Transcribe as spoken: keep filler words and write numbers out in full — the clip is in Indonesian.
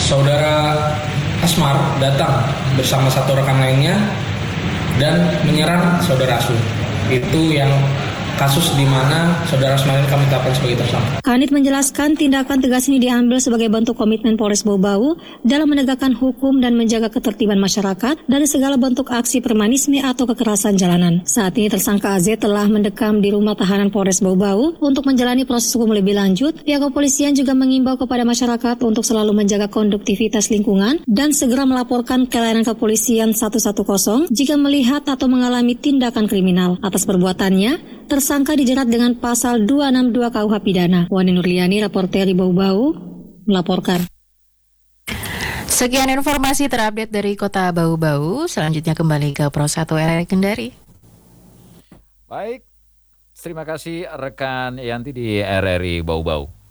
saudara Asmar datang bersama satu rekan lainnya dan menyerang saudara Asu. Itu yang kasus di mana saudara Asmar ini kami tetapkan sebagai tersangka. Kanit menjelaskan tindakan tegas ini diambil sebagai bentuk komitmen Polres Bau-Bau dalam menegakkan hukum dan menjaga ketertiban masyarakat dari segala bentuk aksi premanisme atau kekerasan jalanan. Saat ini tersangka A Z telah mendekam di rumah tahanan Polres Bau-Bau untuk menjalani proses hukum lebih lanjut. Pihak kepolisian juga mengimbau kepada masyarakat untuk selalu menjaga konduktivitas lingkungan dan segera melaporkan ke layanan kepolisian satu satu nol jika melihat atau mengalami tindakan kriminal. Atas perbuatannya, tersangka dijerat dengan pasal dua enam dua K U H Pidana. Wani Nurliani, reporter di Bau-Bau, melaporkan. Sekian informasi terupdate dari Kota Bau-Bau. Selanjutnya kembali ke Pro satu R R I Kendari. Baik, terima kasih rekan Yanti di R R I Bau-Bau.